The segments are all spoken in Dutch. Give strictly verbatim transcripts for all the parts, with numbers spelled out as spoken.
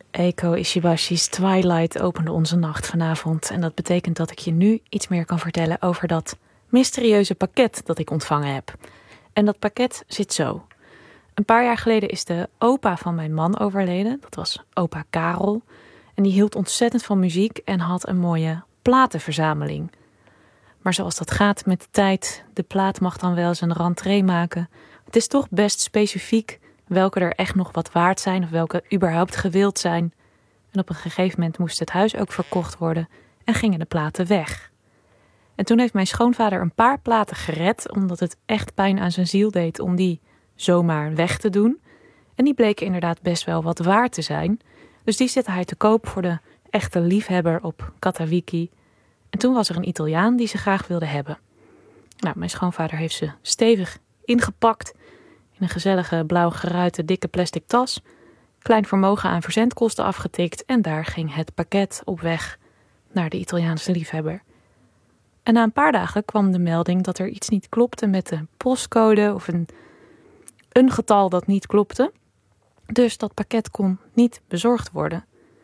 Eiko Ishibashi's Twilight opende onze nacht vanavond. En dat betekent dat ik je nu iets meer kan vertellen over dat mysterieuze pakket dat ik ontvangen heb. En dat pakket zit zo. Een paar jaar geleden is de opa van mijn man overleden. Dat was opa Karel. En die hield ontzettend van muziek en had een mooie platenverzameling. Maar zoals dat gaat met de tijd, de plaat mag dan wel zijn rentree maken. Het is toch best specifiek welke er echt nog wat waard zijn of welke überhaupt gewild zijn. En op een gegeven moment moest het huis ook verkocht worden en gingen de platen weg. En toen heeft mijn schoonvader een paar platen gered, omdat het echt pijn aan zijn ziel deed om die zomaar weg te doen. En die bleken inderdaad best wel wat waard te zijn. Dus die zette hij te koop voor de echte liefhebber op Katawiki. En toen was er een Italiaan die ze graag wilde hebben. Nou, mijn schoonvader heeft ze stevig ingepakt in een gezellige blauw geruite dikke plastic tas. Klein vermogen aan verzendkosten afgetikt en daar ging het pakket op weg naar de Italiaanse liefhebber. En na een paar dagen kwam de melding dat er iets niet klopte met de postcode of een, een getal dat niet klopte. Dus dat pakket kon niet bezorgd worden.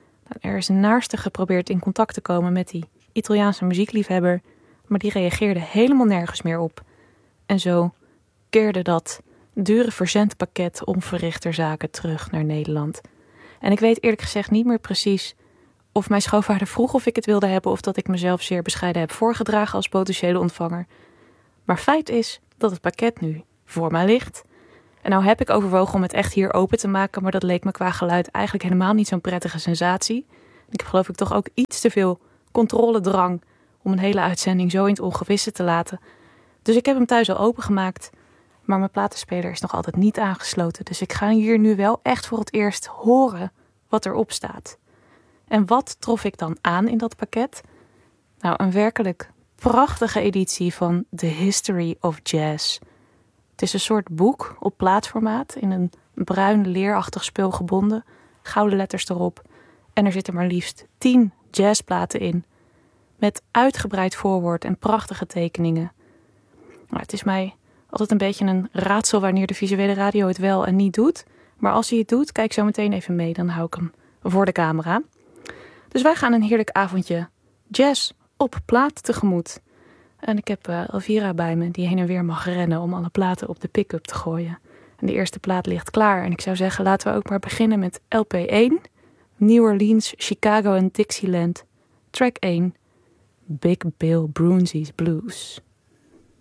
Er is een naarste geprobeerd in contact te komen met die Italiaanse muziekliefhebber, maar die reageerde helemaal nergens meer op. En zo keerde dat dure verzendpakket onverrichter zaken terug naar Nederland. En ik weet eerlijk gezegd niet meer precies of mijn schoonvader vroeg of ik het wilde hebben of dat ik mezelf zeer bescheiden heb voorgedragen als potentiële ontvanger. Maar feit is dat het pakket nu voor mij ligt. En nou heb ik overwogen om het echt hier open te maken, maar dat leek me qua geluid eigenlijk helemaal niet zo'n prettige sensatie. Ik heb geloof ik toch ook iets te veel controledrang om een hele uitzending zo in het ongewisse te laten. Dus ik heb hem thuis al opengemaakt, maar mijn platenspeler is nog altijd niet aangesloten. Dus ik ga hier nu wel echt voor het eerst horen wat erop staat. En wat trof ik dan aan in dat pakket? Nou, een werkelijk prachtige editie van The History of Jazz. Het is een soort boek op plaatformaat, in een bruin leerachtig spul gebonden, gouden letters erop. En er zitten maar liefst tien jazzplaten in, met uitgebreid voorwoord en prachtige tekeningen. Nou, het is mij altijd een beetje een raadsel wanneer de visuele radio het wel en niet doet. Maar als hij het doet, kijk zo meteen even mee, dan hou ik hem voor de camera. Dus wij gaan een heerlijk avondje jazz op plaat tegemoet. En ik heb uh, Elvira bij me, die heen en weer mag rennen om alle platen op de pick-up te gooien. En de eerste plaat ligt klaar. En ik zou zeggen, laten we ook maar beginnen met L P één. New Orleans, Chicago en Dixieland. Track één. Big Bill Broonzy's Blues.